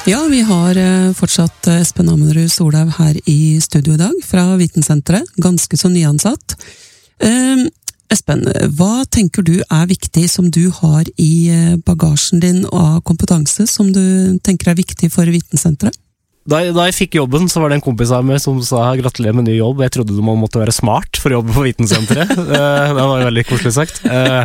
Ja, vi har fortsatt Espen Ammerud Solhaug her i studio i dag fra Vitensenteret, ganske så nyansatt. Espen, hva tenker du er viktig som du har i bagasjen din av kompetanse som du tenker er viktig for Vitensenteret? Da jeg fikk jobben, så var det en kompis av meg som sa gratulerer med ny jobb. Jeg trodde man måtte være smart for å jobbe på Vitensenteret. Det var jo veldig koselig sagt.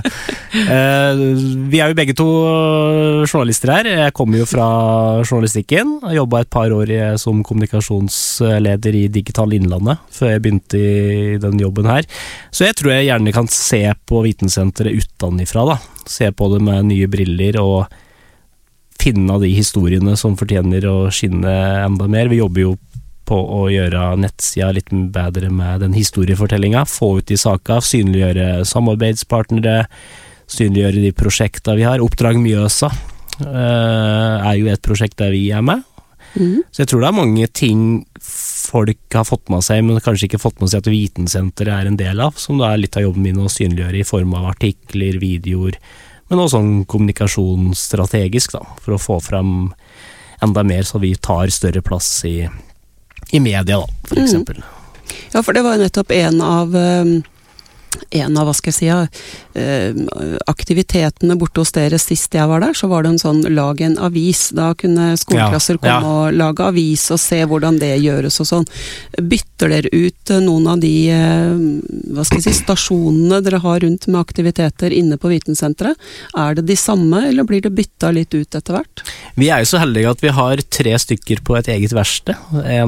Vi er jo begge to journalister her. Jeg kommer jo fra journalistikken. Jeg jobbet et par år som kommunikasjonsleder i Digital Innlandet før jeg begynte i den jobben her. Så jeg tror jeg gjerne kan se på Vitensenteret utenifra da. Se på det med nye briller og finne de historiene som fortjener å skinne enda mer. Vi jobber jo på å gjøre nettsida litt bedre med den historiefortellingen, få ut de saker, synliggjøre samarbeidspartnere, synliggjøre de prosjektene vi har. Oppdrag Mjøsa er jo et prosjekt der vi er med. Så jeg tror det er mange ting folk har fått med seg, men kanskje ikke fått med seg at Vitensenteret er en del av, som det er litt av jobben min å synliggjøre i form av artikler, videoer, men også sånn kommunikasjonsstrategisk da, for å få frem enda mer så vi tar større plass i media da, for eksempel. Ja, for det var jo nettopp en av hva skal jeg si, aktivitetene borte hos dere sist jeg var der, så var det en sånn lag en avis. Da kunne skoleklasser komme og lage avis og se hvordan det gjøres og sånn. Bytter dere ut noen av de hva skal jeg si, stasjonene dere har rundt med aktiviteter inne på Vitensenteret? Er det de samme, eller blir det byttet litt ut etter hvert? Vi er jo så heldige at vi har 3 stykker på et eget verksted.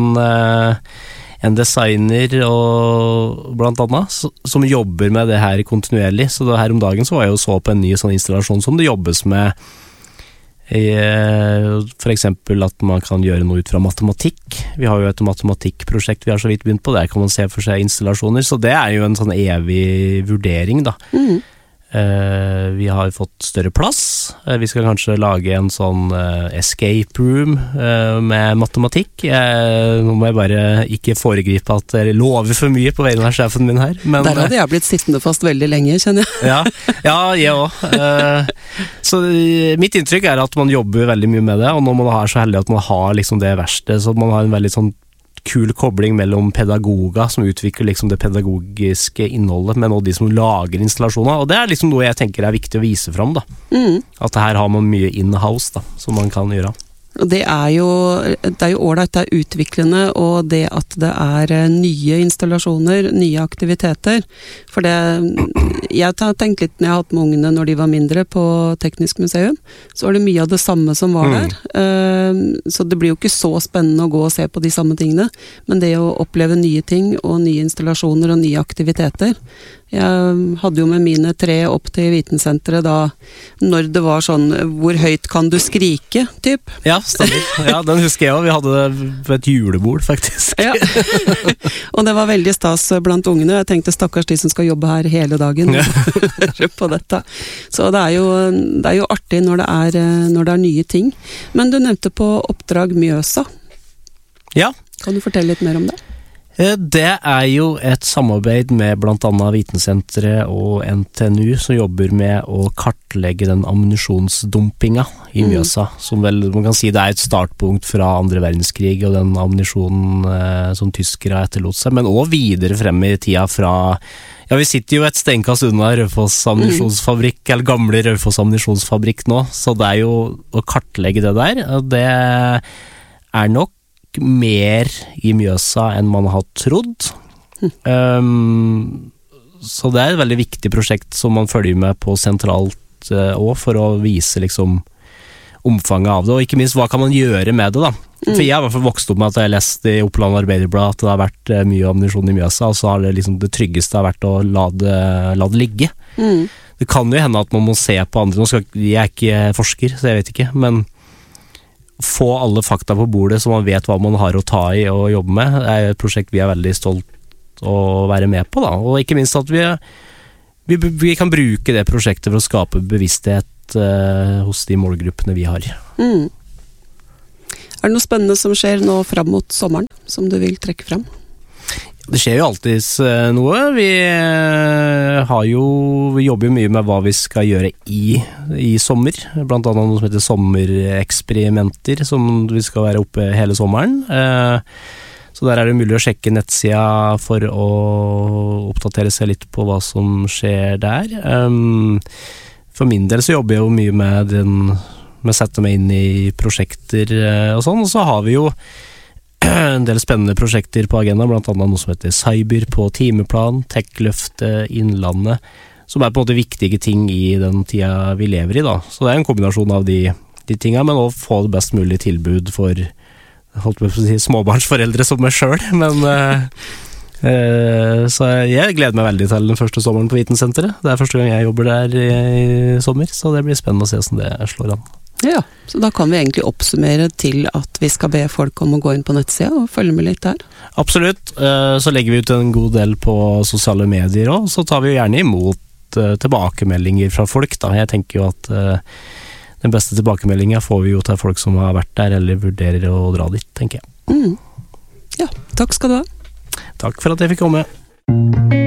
En designer og blant annet som jobber med det her kontinuerlig. Så da her om dagen så var jeg jo så på en ny sånn installasjon som det jobbes med. For eksempel at man kan gjøre noe ut fra matematikk. Vi har jo et matematikkprosjekt vi har så vidt begynt på. Der kan man se for seg installasjoner. Så det er jo en sånn evig vurdering da. Vi har fått større plass. Vi skal kanskje lage en sånn escape room med matematikk. Nå må jeg bare ikke foregripe at jeg lover for mye på vegne av sjefen min her. Men, der hadde jeg blitt sittende fast veldig lenge, kjenner jeg. jeg også. Så mitt inntrykk er at man jobber veldig mye med det, og når man er så heldig at man har liksom det verste, så man har en veldig sånn kul kobling mellom pedagoger som utvikler liksom det pedagogiske innholdet, men også de som lager installasjoner, og det er liksom noe jeg tenker er viktig å vise frem da. At her har man mye in-house da, som man kan gjøre. Og det er jo ordentlig, det er utviklende, og det at det er nye installasjoner, nye aktiviteter. For det, jeg har tenkt litt når jeg har hatt med ungene når de var mindre på Teknisk museum, så var det mye av det samme som var der. Så det blir jo ikke så spennende å gå og se på de samme tingene, men det å oppleve nye ting og nye installasjoner og nye aktiviteter. Jeg hadde jo med mine 3 opp til Vitensenteret da, når det var sånn, hvor høyt kan du skrike, typ? Ja, stemmer. Ja, den husker jeg også. Vi hadde det på et julebord, faktisk. Ja. Og det var veldig stas blant ungene. Jeg tenkte stakkars de som skal jobbe her hele dagen på dette. Så det er jo artig når det er nye ting. Men du nevnte på Oppdrag Mjøsa. Ja. Kan du fortelle litt mer om det? Det er jo et samarbeid med blant annet Vitensenteret og NTNU som jobber med å kartlegge den ammunisjonsdumpinga i Mjøsa, som vel man kan si det er et startpunkt fra andre verdenskrig og den ammunisjonen som tyskere etterlot seg, men også videre frem i tida fra vi sitter jo et steinkast unna Raufoss ammunisjonsfabrikk, eller gamle Raufoss ammunisjonsfabrikk nå, så det er jo å kartlegge det der, og det er nok mer i Mjøsa enn man har trodd. Så det er et veldig viktig prosjekt som man følger med på sentralt også, for å vise liksom omfanget av det, og ikke minst hva kan man gjøre med det da. For jeg har i hvert fall vokst opp med at jeg har lest i Oppland Arbeiderblad at det har vært mye ammunisjon i Mjøsa, og så har det liksom det tryggeste har vært å la det ligge. Det kan jo hende at man må se på andre, jeg er ikke forsker, så jeg vet ikke, men få alle fakta på bordet så man vet hva man har å ta i og jobbe med. Det er et prosjekt vi er veldig stolt å være med på da, og ikke minst at vi kan bruke det prosjektet for å skape bevissthet hos de målgruppene vi har. Er det noe spennende som skjer nå frem mot sommeren som du vil trekke frem? Det skjer jo alltid noe. Vi jobber jo mye med hva vi skal gjøre i sommer. Blant annet noe som heter sommereksperimenter, som vi skal være oppe hele sommeren. Så der er det mulig å sjekke nettsida for å oppdatere seg litt på hva som skjer der. For min del så jobber jeg jo mye med å sette meg inn i prosjekter og sånn, og så har vi jo en del spennende prosjekter på agenda, blant annet noe som heter Cyber på timeplan, Tech-løftet Innlandet, som på en måte viktige ting i den tida vi lever i da. Så det en kombinasjon av de tingene, men også få det best mulig tilbud for småbarnsforeldre som meg selv, men så jeg gleder meg veldig til den første sommeren på Vitensenteret. Det første gang jeg jobber der i sommer, så det blir spennende å se hvordan det slår an. Ja, så da kan vi egentlig oppsummere til at vi skal be folk om å gå inn på nettsida og følge med litt der. Absolutt, så legger vi ut en god del på sosiale medier også, så tar vi jo gjerne imot tilbakemeldinger fra folk da. Jeg tenker jo at den beste tilbakemeldingen får vi jo til folk som har vært der eller vurderer å dra dit, tenker jeg. Ja, takk skal du ha. Takk for at jeg fikk komme.